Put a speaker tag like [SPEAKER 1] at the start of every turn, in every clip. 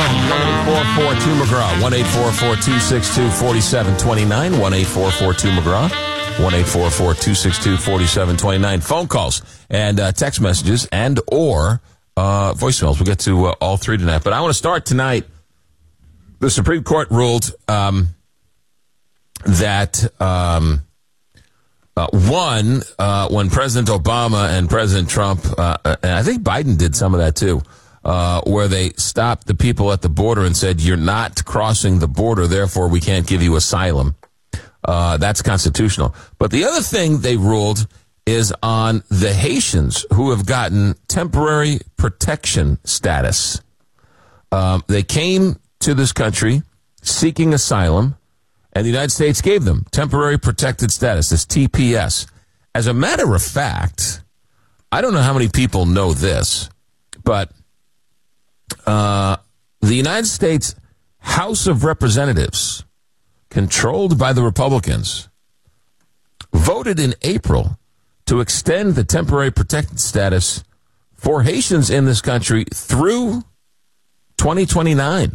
[SPEAKER 1] 1-844-2-McGraw. 1-844-262-4729. 1-844-2-McGraw. 1-844-262-4729. Phone calls and text messages and or voicemails. We'll get to all three tonight. But I want to start tonight. The Supreme Court ruled that when President Obama and President Trump, and I think Biden did some of that too, where they stopped the people at the border and said, you're not crossing the border, therefore we can't give you asylum. That's constitutional. But the other thing they ruled is on the Haitians who have gotten temporary protection status. They came to this country seeking asylum, and the United States gave them temporary protected status, this TPS. As a matter of fact, I don't know how many people know this, but the United States House of Representatives, controlled by the Republicans, voted in April to extend the temporary protected status for Haitians in this country through 2029.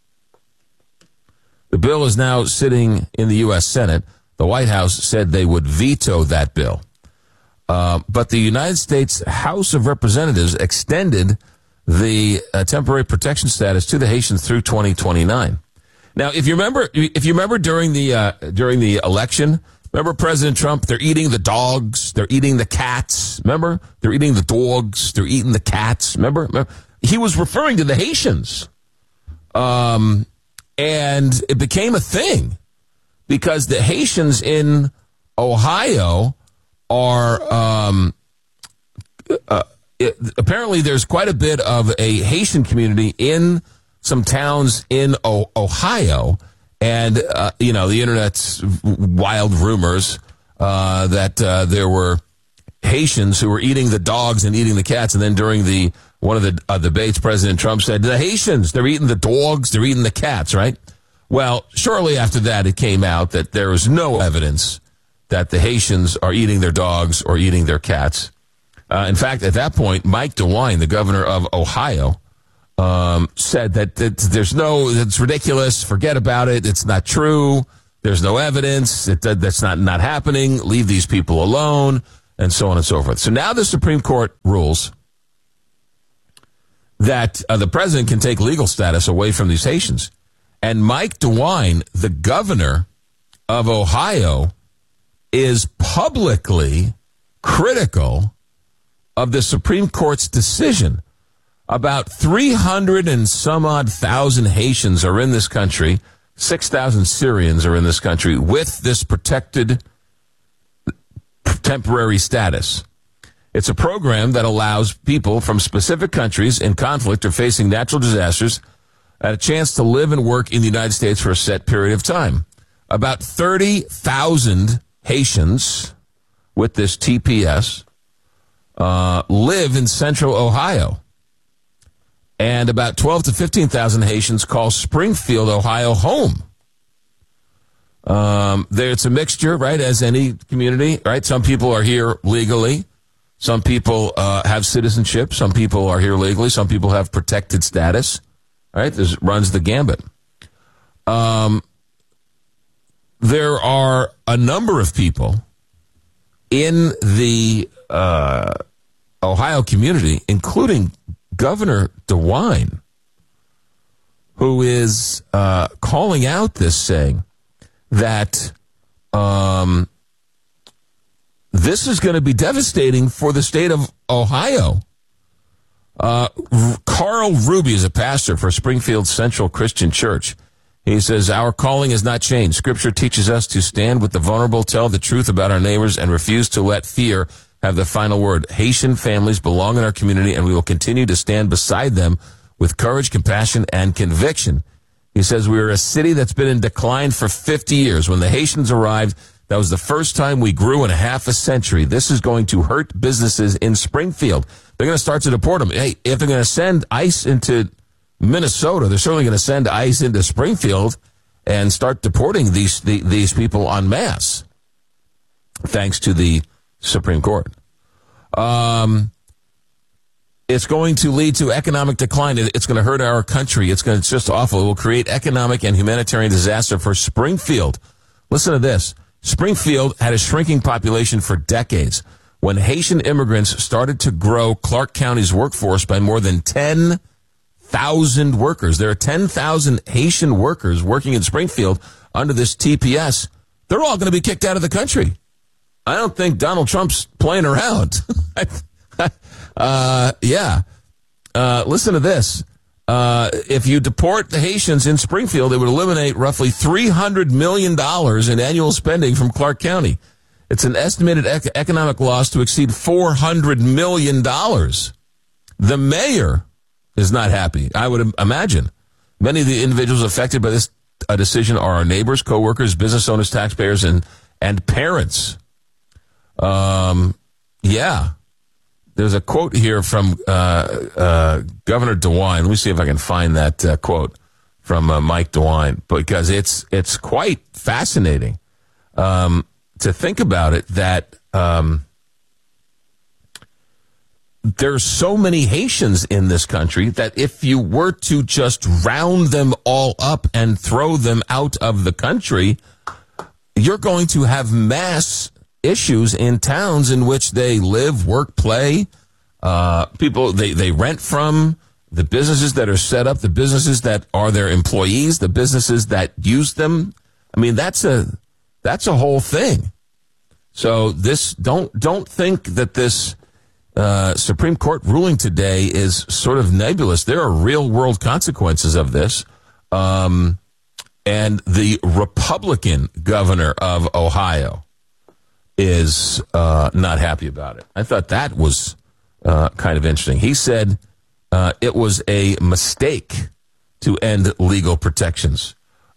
[SPEAKER 1] The bill is now sitting in the U.S. Senate. The White House said they would veto that bill. But the United States House of Representatives extended the temporary protection status to the Haitians through 2029. Now, if you remember during the election, remember President Trump? They're eating the dogs, they're eating the cats. Remember, they're eating the dogs, they're eating the cats. Remember? He was referring to the Haitians. And it became a thing because the Haitians in Ohio are, apparently there's quite a bit of a Haitian community in some towns in Ohio. And, the internet's wild rumors that there were Haitians who were eating the dogs and eating the cats. And then during one of the debates, President Trump said, the Haitians, they're eating the dogs, they're eating the cats, right? Well, shortly after that, it came out that there is no evidence that the Haitians are eating their dogs or eating their cats. In fact, at that point, Mike DeWine, the governor of Ohio, said that it's ridiculous, forget about it, it's not true, there's no evidence, that's not happening, leave these people alone, and so on and so forth. So now the Supreme Court rules that the president can take legal status away from these Haitians. And Mike DeWine, the governor of Ohio, is publicly critical of the Supreme Court's decision. About 300 and some odd thousand Haitians are in this country. 6,000 Syrians are in this country with this protected temporary status. It's a program that allows people from specific countries in conflict or facing natural disasters a chance to live and work in the United States for a set period of time. About 30,000 Haitians with this TPS live in central Ohio. And about 12 to 15,000 Haitians call Springfield, Ohio, home. It's a mixture, right, as any community, right? Some people are here legally. Some people have citizenship. Some people are here legally. Some people have protected status. Right? This runs the gambit. There are a number of people in the Ohio community, including Governor DeWine, who is calling out this, saying that this is going to be devastating for the state of Ohio. Carl Ruby is a pastor for Springfield Central Christian Church. He says, our calling has not changed. Scripture teaches us to stand with the vulnerable, tell the truth about our neighbors, and refuse to let fear have the final word. Haitian families belong in our community, and we will continue to stand beside them with courage, compassion, and conviction. He says, we are a city that's been in decline for 50 years. When the Haitians arrived, that was the first time we grew in a half a century. This is going to hurt businesses in Springfield. They're going to start to deport them. Hey, if they're going to send ICE into Minnesota, they're certainly going to send ICE into Springfield and start deporting these people en masse, thanks to the Supreme Court. It's going to lead to economic decline. It's going to hurt our country. It's just awful. It will create economic and humanitarian disaster for Springfield. Listen to this. Springfield had a shrinking population for decades. When Haitian immigrants started to grow Clark County's workforce by more than 10,000 workers. There are 10,000 Haitian workers working in Springfield under this TPS. They're all going to be kicked out of the country. I don't think Donald Trump's playing around. Listen to this. If you deport the Haitians in Springfield, it would eliminate roughly $300 million in annual spending from Clark County. It's an estimated economic loss to exceed $400 million. The mayor is not happy, I would imagine. Many of the individuals affected by this decision are our neighbors, coworkers, business owners, taxpayers, and parents. There's a quote here from Governor DeWine. Let me see if I can find that quote from Mike DeWine, because it's quite fascinating to think about it, that there's so many Haitians in this country that if you were to just round them all up and throw them out of the country, you're going to have mass issues in towns in which they live, work, play. People they rent from, the businesses that are set up, the businesses that are their employees, the businesses that use them. I mean, that's a whole thing. So don't think that this Supreme Court ruling today is sort of nebulous. There are real world consequences of this. And the Republican governor of Ohio is not happy about it. I thought that was kind of interesting. He said it was a mistake to end legal protections.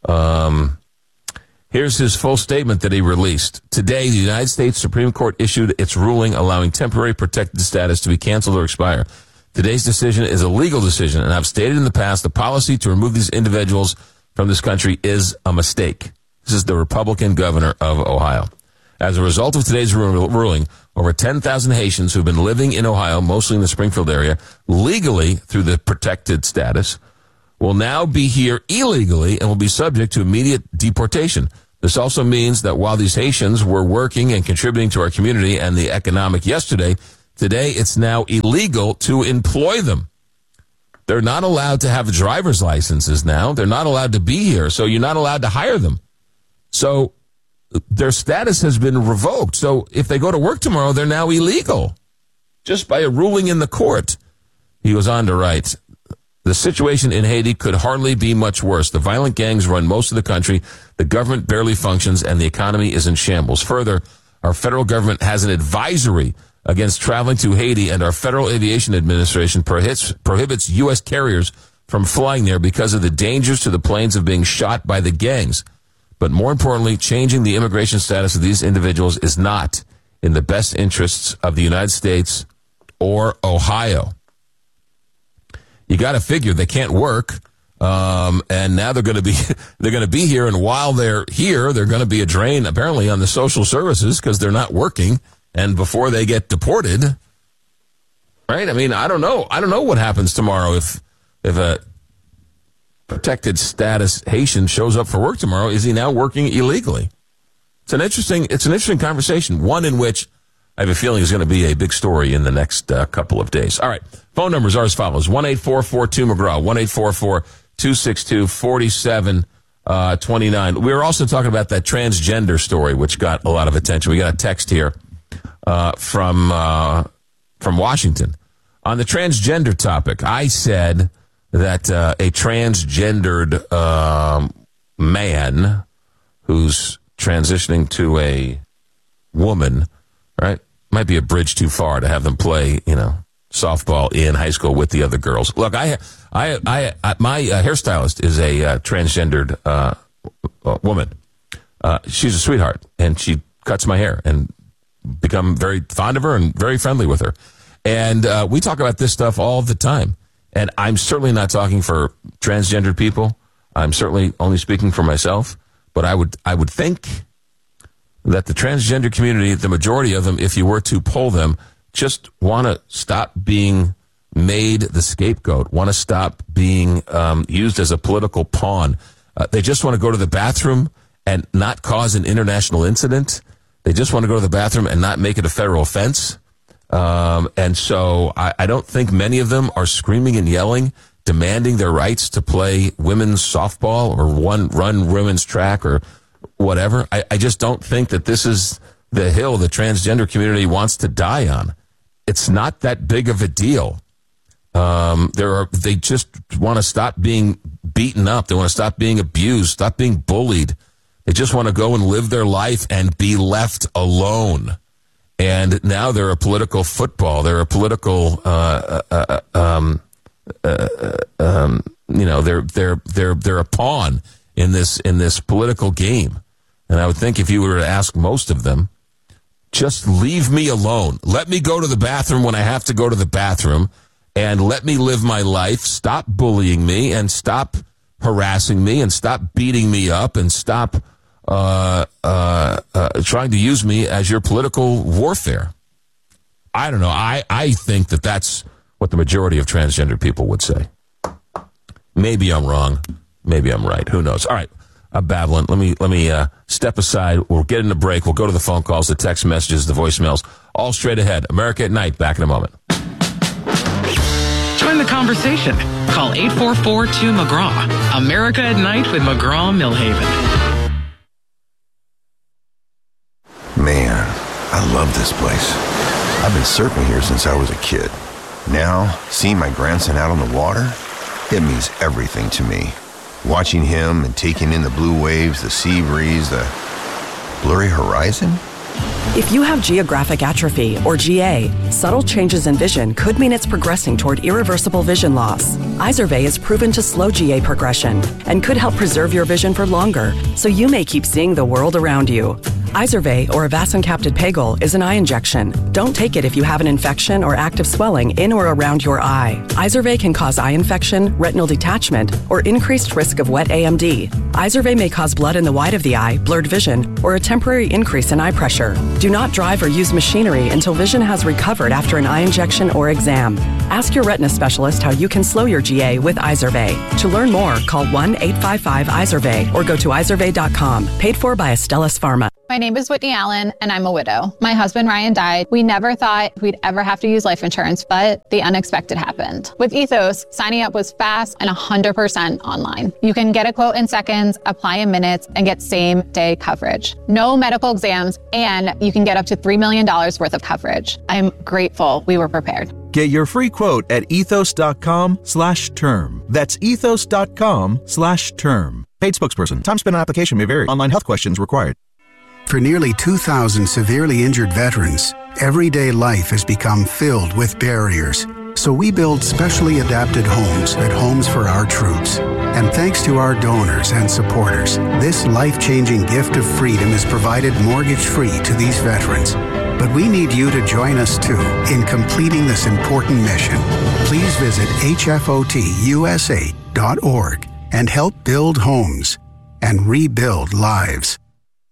[SPEAKER 1] Here's his full statement that he released. Today, the United States Supreme Court issued its ruling allowing temporary protected status to be canceled or expire. Today's decision is a legal decision, and I've stated in the past the policy to remove these individuals from this country is a mistake. This is the Republican governor of Ohio. As a result of today's ruling, over 10,000 Haitians who've been living in Ohio, mostly in the Springfield area, legally through the protected status, will now be here illegally and will be subject to immediate deportation. This also means that while these Haitians were working and contributing to our community and the economic yesterday, today it's now illegal to employ them. They're not allowed to have driver's licenses now. They're not allowed to be here, so you're not allowed to hire them. So their status has been revoked. So if they go to work tomorrow, they're now illegal just by a ruling in the court. He goes on to write, the situation in Haiti could hardly be much worse. The violent gangs run most of the country. The government barely functions, and the economy is in shambles. Further, our federal government has an advisory against traveling to Haiti, and our Federal Aviation Administration prohibits U.S. carriers from flying there because of the dangers to the planes of being shot by the gangs. But more importantly, changing the immigration status of these individuals is not in the best interests of the United States or Ohio. You got to figure they can't work, and now they're going to be here. And while they're here, they're going to be a drain apparently on the social services because they're not working. And before they get deported, right? I mean, I don't know what happens tomorrow if a protected status Haitian shows up for work tomorrow. Is he now working illegally? It's an interesting conversation. One in which I have a feeling is going to be a big story in the next couple of days. All right. Phone numbers are as follows. 1-844-2-McGraw, 1-844-262-4729. We were also talking about that transgender story, which got a lot of attention. We got a text here from Washington. On the transgender topic, I said that a transgendered man who's transitioning to a woman, right, might be a bridge too far to have them play, softball in high school with the other girls. Look, my hairstylist is a transgendered woman. She's a sweetheart, and she cuts my hair, and become very fond of her and very friendly with her. And we talk about this stuff all the time. And I'm certainly not talking for transgendered people. I'm certainly only speaking for myself. But I would think that the transgender community, the majority of them, if you were to poll them, just want to stop being made the scapegoat, want to stop being used as a political pawn. They just want to go to the bathroom and not cause an international incident. They just want to go to the bathroom and not make it a federal offense. And so I don't think many of them are screaming and yelling, demanding their rights to play women's softball or run women's track or whatever. I just don't think that this is the hill the transgender community wants to die on. It's not that big of a deal. They just want to stop being beaten up. They want to stop being abused, stop being bullied. They just want to go and live their life and be left alone. And now they're a political football. They're a political, they're a pawn in this political game. And I would think if you were to ask most of them, just leave me alone. Let me go to the bathroom when I have to go to the bathroom, and let me live my life. Stop bullying me, and stop harassing me, and stop beating me up, and stop trying to use me as your political warfare. I don't know. I think that that's what the majority of transgender people would say. Maybe I'm wrong. Maybe I'm right. Who knows? All right. I'm babbling. Let me step aside. We'll get in a break. We'll go to the phone calls, the text messages, the voicemails, all straight ahead. America at Night. Back in a moment.
[SPEAKER 2] Join the conversation. Call 844-2-McGraw. America at Night with McGraw-Millhaven.
[SPEAKER 3] Man, I love this place. I've been surfing here since I was a kid. Now, seeing my grandson out on the water, it means everything to me. Watching him and taking in the blue waves, the sea breeze, the blurry horizon.
[SPEAKER 4] If you have geographic atrophy, or GA, subtle changes in vision could mean it's progressing toward irreversible vision loss. Izervay is proven to slow GA progression and could help preserve your vision for longer, so you may keep seeing the world around you. Izervay, or avacincaptad pegol, is an eye injection. Don't take it if you have an infection or active swelling in or around your eye. Izervay can cause eye infection, retinal detachment, or increased risk of wet AMD. Izervay may cause blood in the white of the eye, blurred vision, or a temporary increase in eye pressure. Do not drive or use machinery until vision has recovered after an eye injection or exam. Ask your retina specialist how you can slow your GA with Izervay. To learn more, call 1-855-IZERVAY or go to izervay.com. Paid for by Astellas Pharma.
[SPEAKER 5] My name is Whitney Allen, and I'm a widow. My husband, Ryan, died. We never thought we'd ever have to use life insurance, but the unexpected happened. With Ethos, signing up was fast and 100% online. You can get a quote in seconds, apply in minutes, and get same-day coverage. No medical exams, and you can get up to $3 million worth of coverage. I'm grateful we were prepared.
[SPEAKER 6] Get your free quote at ethos.com/term. That's ethos.com/term. Paid spokesperson. Time spent on application may vary. Online health questions required.
[SPEAKER 7] For nearly 2,000 severely injured veterans, everyday life has become filled with barriers. So we build specially adapted homes at Homes for Our Troops. And thanks to our donors and supporters, this life-changing gift of freedom is provided mortgage-free to these veterans. But we need you to join us, too, in completing this important mission. Please visit hfotusa.org and help build homes and rebuild lives.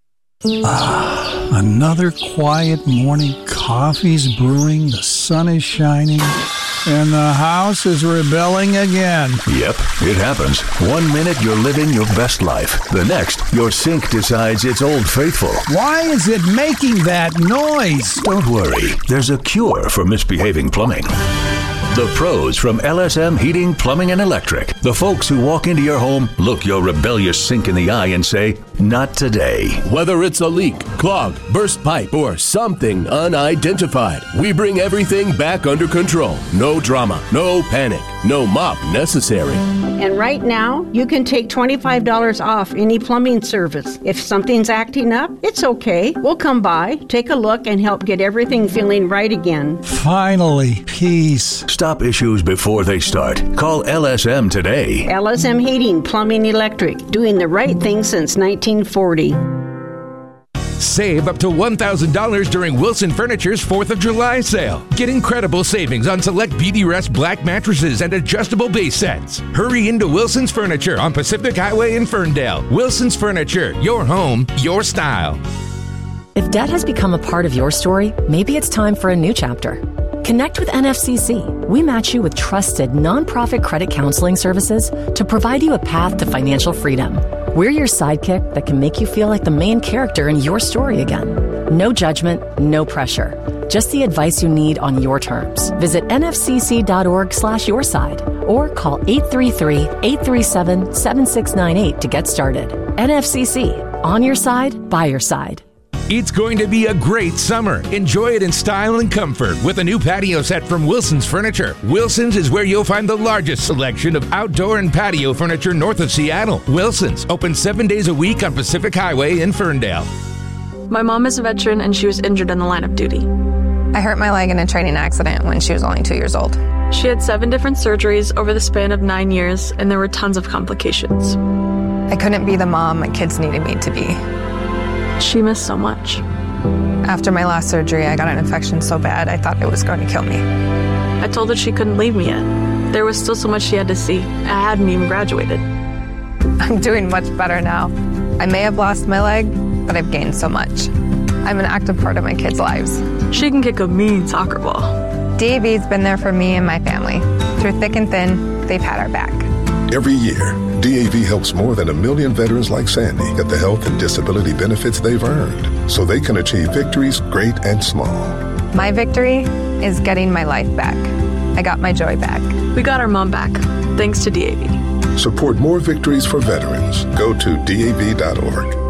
[SPEAKER 8] Another quiet morning. Coffee's brewing, the sun is shining, and the house is rebelling again.
[SPEAKER 9] Yep, it happens. 1 minute you're living your best life. The next, your sink decides it's Old Faithful.
[SPEAKER 8] Why is it making that noise?
[SPEAKER 9] Don't worry, there's a cure for misbehaving plumbing. The pros from LSM Heating, Plumbing, and Electric. The folks who walk into your home, look your rebellious sink in the eye and say, not today.
[SPEAKER 10] Whether it's a leak, clog, burst pipe, or something unidentified, we bring everything back under control. No drama, no panic, no mop necessary.
[SPEAKER 11] And right now, you can take $25 off any plumbing service. If something's acting up, it's okay. We'll come by, take a look, and help get everything feeling right again.
[SPEAKER 8] Finally, peace.
[SPEAKER 9] Stop issues before they start. Call LSM today.
[SPEAKER 11] LSM Heating, Plumbing, Electric, doing the right thing since 1940.
[SPEAKER 12] Save up to $1,000 during Wilson Furniture's 4th of July sale. Get incredible savings on select BD-Rest black mattresses and adjustable base sets. Hurry into Wilson's Furniture on Pacific Highway in Ferndale. Wilson's Furniture, your home, your style.
[SPEAKER 13] If debt has become a part of your story, maybe it's time for a new chapter.
[SPEAKER 4] Connect with NFCC. We match you with trusted nonprofit credit counseling services to provide you a path to financial freedom. We're your sidekick that can make you feel like the main character in your story again. No judgment, no pressure. Just the advice you need on your terms. Visit nfcc.org/yourside or call 833-837-7698 to get started. NFCC, on your side, by your side.
[SPEAKER 12] It's going to be a great summer. Enjoy it in style and comfort with a new patio set from Wilson's Furniture. Wilson's is where you'll find the largest selection of outdoor and patio furniture north of Seattle. Wilson's, open 7 days a week on Pacific Highway in Ferndale.
[SPEAKER 13] My mom is a veteran and she was injured in the line of duty.
[SPEAKER 14] I hurt my leg in a training accident when she was only 2 years old.
[SPEAKER 13] She had 7 different surgeries over the span of 9 years, and there were tons of complications.
[SPEAKER 14] I couldn't be the mom my kids needed me to be.
[SPEAKER 13] She missed so much.
[SPEAKER 14] After my last surgery, I got an infection so bad I thought it was going to kill me.
[SPEAKER 13] I told her she couldn't leave me yet. There was still so much she had to see. I hadn't even graduated.
[SPEAKER 14] I'm doing much better now. I may have lost my leg, but I've gained so much. I'm an active part of my kids' lives.
[SPEAKER 13] She can kick a mean soccer ball.
[SPEAKER 14] DAV's been there for me and my family. Through thick and thin, they've had our back.
[SPEAKER 15] Every year, DAV helps more than 1 million veterans like Sandy get the health and disability benefits they've earned so they can achieve victories great and small.
[SPEAKER 14] My victory is getting my life back. I got my joy back.
[SPEAKER 13] We got our mom back, thanks to DAV.
[SPEAKER 15] Support more victories for veterans. Go to DAV.org.